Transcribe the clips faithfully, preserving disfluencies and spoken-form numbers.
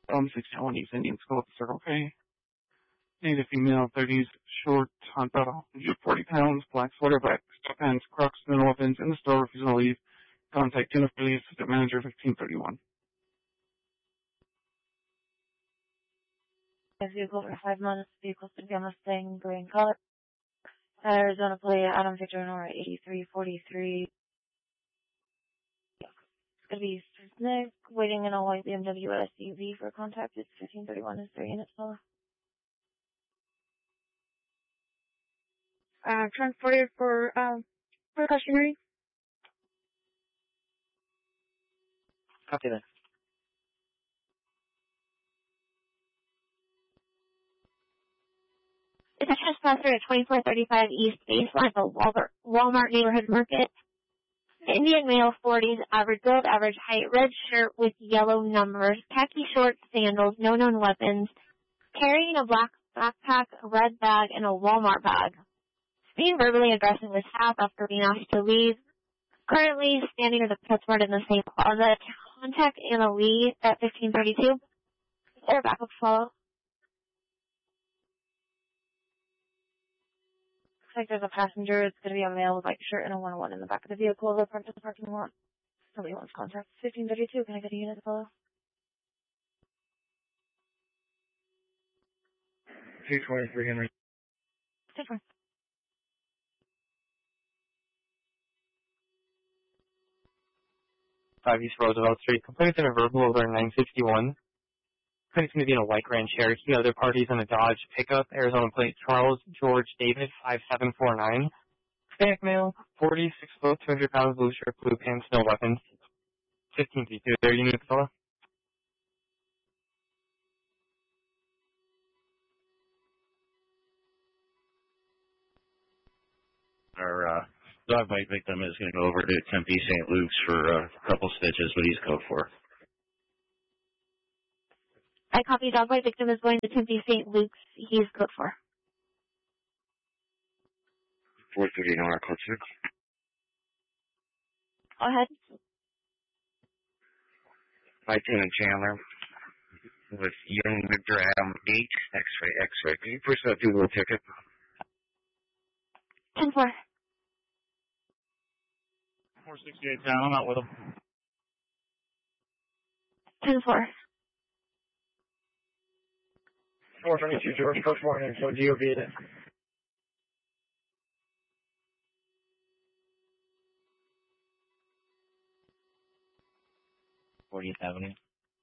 um, sixty-one East Indian School at the Circle K. Native female, thirties, short, hunt about one hundred forty pounds, black sweater, black pants, Crocs, no weapons, in the store, refusing to leave. Contact Jennifer Lee, assistant manager, fifteen thirty-one. Vehicle for five months, vehicle should be on Mustang, green color. Arizona plate, Adam Victor Nora, eighty-three forty-three. It's going to be Nick, waiting in a white B M W S U V for contact. It's fifteen thirty-one, is there units full? Uh, transported for, um, for cautionary. Copy that. It's a trespasser at twenty-four thirty-five East Baseline, the Walmart, Walmart Neighborhood Market. Indian male, forties, average build, average height, red shirt with yellow numbers, khaki shorts, sandals, no known weapons, carrying a black backpack, a red bag, and a Walmart bag. Being verbally aggressive with staff after being asked to leave. Currently standing at the PetSmart in the same closet. Contact Anna Lee at fifteen thirty-two. Is there a backup follow? Looks like there's a passenger. It's going to be a male with white shirt and a one oh one in the back of the vehicle. They're parked at the parking lot. Nobody wants contact. fifteen thirty-two. Can I get a unit to follow? two twenty-three Henry. Take one. five East Roosevelt Street. Complainant's in a verbal over nine sixty-one. Complainant's going to be in a white Grand Cherokee. Other parties in a Dodge pickup. Arizona plate Charles George David five seven four nine. Hispanic male, forty, six foot, two hundred pounds, blue shirt, blue pants, no weapons. fifteen fifty-two. There, unit fella. Our uh, dog bite victim is going to go over to Tempe Saint Luke's for uh, a couple stitches, what he's code for. I copy. Dog bite victim is going to Tempe Saint Luke's. He's code for. four thirty Nora, code six. Go ahead. Lieutenant Chandler with young Victor Adam eight, X-ray, X-ray. Can you push that through the ticket? ten four. four sixty-eight down, I'm out with him. ten four. four twenty-two George, first morning, so D O B it. fortieth Avenue.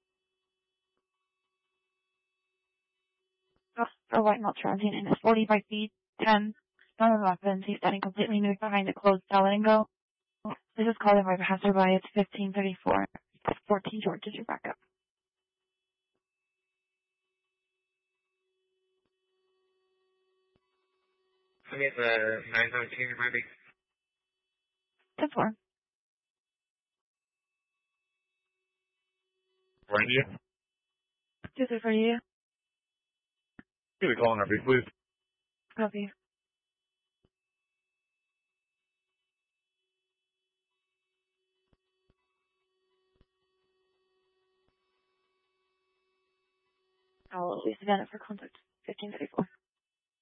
Oh, for white male transient in his forty-five feet, ten. None of the weapons. He's standing completely nude behind a closed cell and go. This is called in by passerby. It's fifteen thirty-four. fourteen George is your backup. I mean, the nine seventeen, maybe. ten four. Where are you? two three for you. Give me a call on our big, please. Copy. I'll at least again it for contact. fifteen thirty-four.